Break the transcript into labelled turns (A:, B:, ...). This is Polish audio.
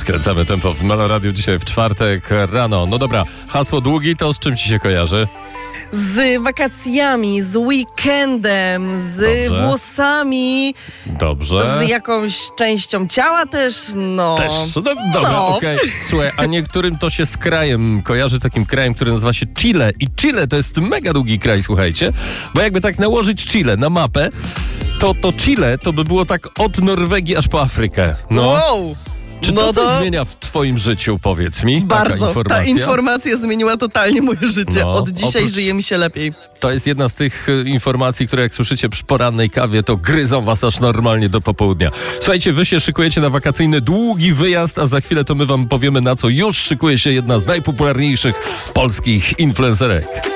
A: Skręcamy tempo w Meloradiu dzisiaj w czwartek rano. No dobra, hasło długi to z czym ci się kojarzy?
B: Z wakacjami, z weekendem, z
A: Dobrze.
B: włosami,
A: Dobrze.
B: z jakąś częścią ciała też, no.
A: Też. No, dobra,
B: No.
A: okej. Słuchaj, a niektórym to się z krajem kojarzy, takim krajem, który nazywa się Chile. I Chile to jest mega długi kraj, słuchajcie. Bo jakby tak nałożyć Chile na mapę, to Chile to by było tak od Norwegii aż po Afrykę. No.
B: Wow.
A: Czy to coś zmienia w twoim życiu, powiedz mi?
B: Bardzo.
A: Taka
B: Ta informacja zmieniła totalnie moje życie.
A: No,
B: Od dzisiaj
A: oprócz-
B: żyje mi się lepiej.
A: To jest jedna z tych informacji, które jak słyszycie przy porannej kawie, to gryzą was aż normalnie do popołudnia. Słuchajcie, wy się szykujecie na wakacyjny długi wyjazd, a za chwilę to my wam powiemy, na co już szykuje się jedna z najpopularniejszych polskich influencerek.